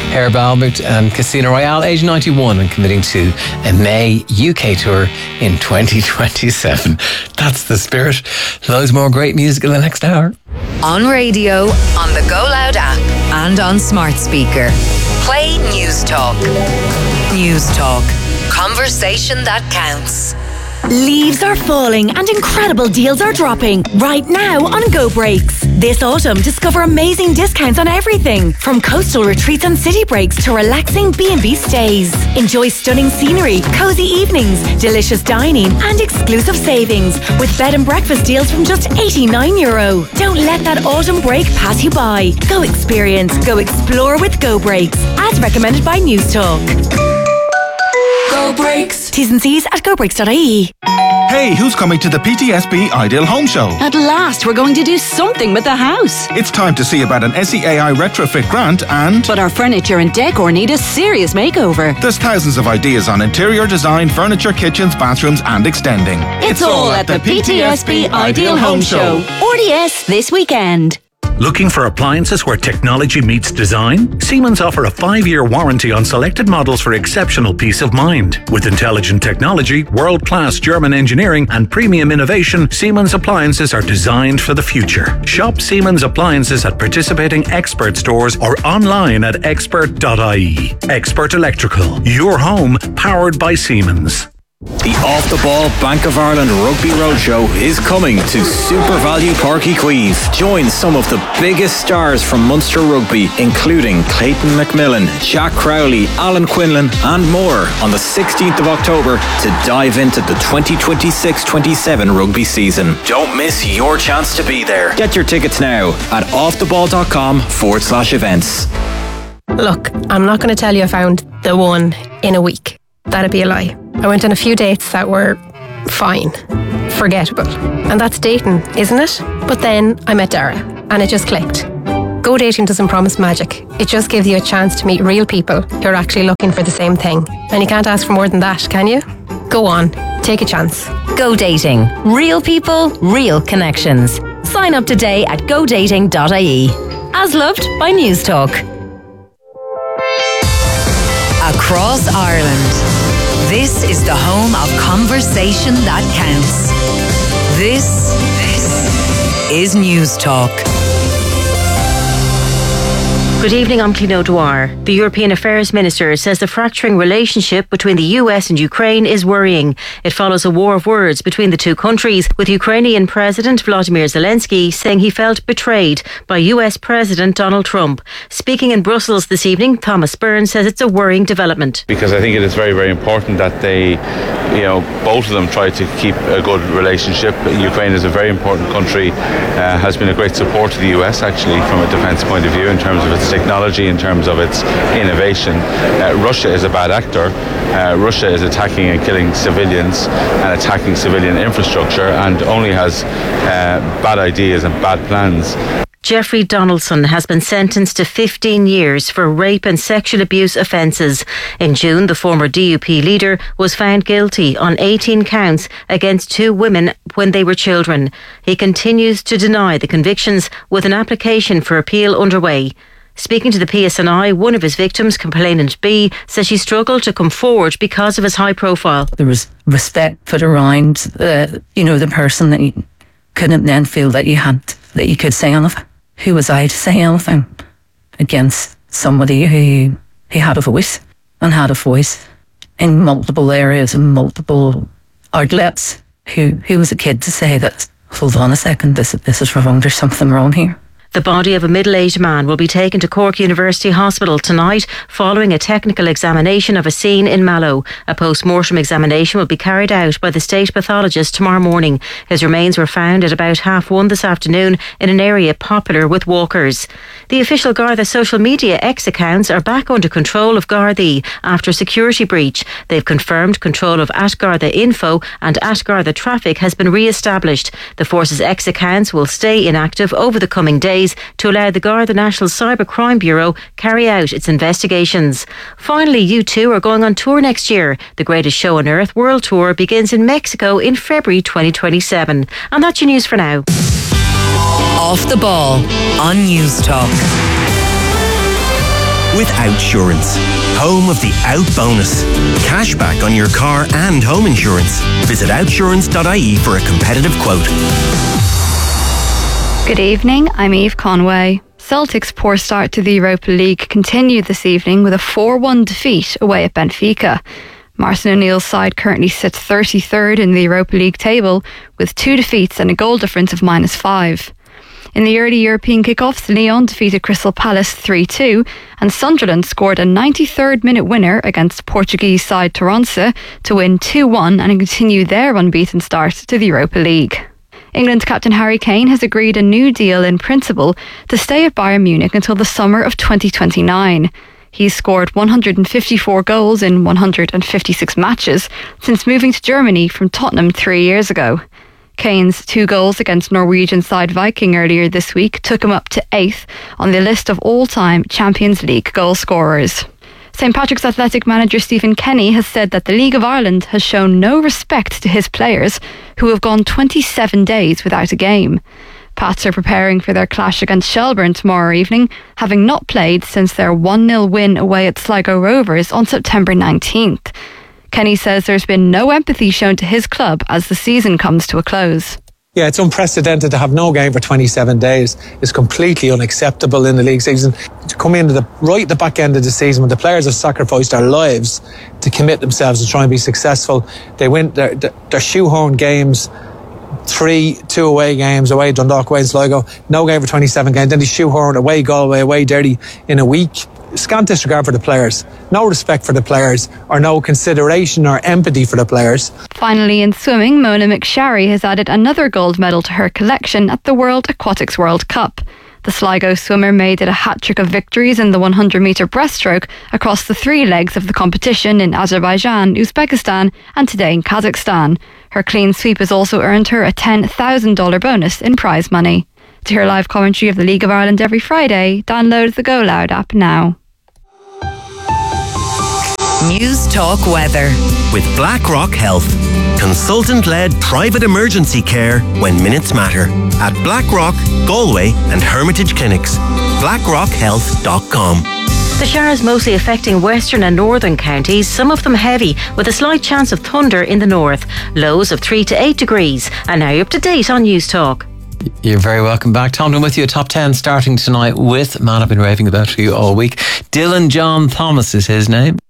Herb Albert and Casino Royale, age 91, and committing to a May UK tour in 2027. That's the spirit. Loads more great music in the next hour. On radio, on the Go Loud app, and on smart speaker. Play News Talk. News Talk. Conversation that counts. Leaves are falling and incredible deals are dropping right now on Go Breaks. This autumn, discover amazing discounts on everything from coastal retreats and city breaks to relaxing B&B stays. Enjoy stunning scenery, cozy evenings, delicious dining and exclusive savings with bed and breakfast deals from just €89. Don't let that autumn break pass you by. Go experience, go explore with Go Breaks. As recommended by News Talk. Go Breaks. T's and C's at gobreaks.ie. Hey, who's coming to the PTSB Ideal Home Show? At last, we're going to do something with the house. It's time to see about an SEAI retrofit grant and... But our furniture and decor need a serious makeover. There's thousands of ideas on interior design, furniture, kitchens, bathrooms and extending. It's all at the PTSB Ideal Home Show. RDS this weekend. Looking for appliances where technology meets design? Siemens offer a 5-year warranty on selected models for exceptional peace of mind. With intelligent technology, world-class German engineering and premium innovation, Siemens appliances are designed for the future. Shop Siemens appliances at participating Expert stores or online at expert.ie. Expert Electrical. Your home powered by Siemens. The Off the Ball Bank of Ireland Rugby Roadshow is coming to Super Value Páirc Uí Chaoimh. Join some of the biggest stars from Munster Rugby, including Clayton McMillan, Jack Crowley, Alan Quinlan and more on the 16th of October to dive into the 2026-27 rugby season. Don't miss your chance to be there. Get your tickets now at offtheball.com/events. Look, I'm not going to tell you I found the one in a week. That'd be a lie. I went on a few dates that were fine, forgettable. And that's dating, isn't it? But then I met Dara and it just clicked. Go Dating doesn't promise magic. It just gives you a chance to meet real people who are actually looking for the same thing. And you can't ask for more than that, can you? Go on, take a chance. Go Dating. Real people, real connections. Sign up today at godating.ie. As loved by News Talk. Across Ireland, this is the home of conversation that counts. This is News Talk. Good evening, I'm Clino Dwyer. The European Affairs Minister says the fracturing relationship between the US and Ukraine is worrying. It follows a war of words between the two countries, with Ukrainian President Volodymyr Zelensky saying he felt betrayed by US President Donald Trump. Speaking in Brussels this evening, Thomas Byrne says it's a worrying development. Because I think it is very, very important that they, both of them try to keep a good relationship. Ukraine is a very important country, has been a great support to the US actually from a defence point of view in terms of its technology, in terms of its innovation. Russia is a bad actor. Russia is attacking and killing civilians and attacking civilian infrastructure and only has bad ideas and bad plans. Jeffrey Donaldson has been sentenced to 15 years for rape and sexual abuse offences. In June, the former DUP leader was found guilty on 18 counts against 2 women when they were children. He continues to deny the convictions with an application for appeal underway. Speaking to the PSNI, one of his victims, complainant B, says she struggled to come forward because of his high profile. There was respect put around, the person that you couldn't then feel that you could say anything. Who was I to say anything against somebody who had a voice and had a voice in multiple areas and multiple outlets? Who was a kid to say that, hold on a second, this is wrong, there's something wrong here? The body of a middle-aged man will be taken to Cork University Hospital tonight following a technical examination of a scene in Mallow. A post-mortem examination will be carried out by the state pathologist tomorrow morning. His remains were found at about 1:30 this afternoon in an area popular with walkers. The official Garda social media X accounts are back under control of Gardaí after a security breach. They've confirmed control of @Garda Info and @Garda Traffic has been re-established. The force's X accounts will stay inactive over the coming days to allow the Garda National Cybercrime Bureau carry out its investigations. Finally, U2 are going on tour next year. The Greatest Show on Earth World Tour begins in Mexico in February 2027. And that's your news for now. Off the Ball on News Talk. with Outsurance. Home of the Out bonus. Cashback on your car and home insurance. Visit outsurance.ie for a competitive quote. Good evening, I'm Eve Conway. Celtic's poor start to the Europa League continued this evening with a 4-1 defeat away at Benfica. Martin O'Neill's side currently sits 33rd in the Europa League table with 2 defeats and a goal difference of -5. In the early European kickoffs, Lyon defeated Crystal Palace 3-2 and Sunderland scored a 93rd minute winner against Portuguese side Toronto to win 2-1 and continue their unbeaten start to the Europa League. England's captain Harry Kane has agreed a new deal in principle to stay at Bayern Munich until the summer of 2029. He's scored 154 goals in 156 matches since moving to Germany from Tottenham 3 years ago. Kane's 2 goals against Norwegian side Viking earlier this week took him up to 8th on the list of all-time Champions League goal scorers. St Patrick's Athletic manager Stephen Kenny has said that the League of Ireland has shown no respect to his players who have gone 27 days without a game. Pats are preparing for their clash against Shelbourne tomorrow evening, having not played since their 1-0 win away at Sligo Rovers on September 19th. Kenny says there's been no empathy shown to his club as the season comes to a close. Yeah, it's unprecedented to have no game for 27 days. It's completely unacceptable in the league season. To come into right at the back end of the season when the players have sacrificed their lives to commit themselves to try and be successful. They win their shoehorn games, 2 away games, away Dundalk, away Sligo, no game for 27 games. Then they shoehorn away Galway, away Derry in a week. Scant disregard for the players, no respect for the players, or no consideration or empathy for the players. Finally, in swimming, Mona McSharry has added another gold medal to her collection at the World Aquatics World Cup. The Sligo swimmer made it a hat-trick of victories in the 100-metre breaststroke across the 3 legs of the competition in Azerbaijan, Uzbekistan and today in Kazakhstan. Her clean sweep has also earned her a $10,000 bonus in prize money. To hear live commentary of the League of Ireland every Friday, download the Go Loud app now. News Talk Weather. With BlackRock Health. Consultant-led private emergency care when minutes matter. At BlackRock, Galway and Hermitage Clinics. BlackRockHealth.com. The showers mostly affecting western and northern counties, some of them heavy, with a slight chance of thunder in the north. Lows of 3 to 8 degrees. And now you're up to date on News Talk. You're very welcome back. Tom Dunn with you. Top 10 starting tonight with man I've been raving about for you all week. Dylan John Thomas is his name.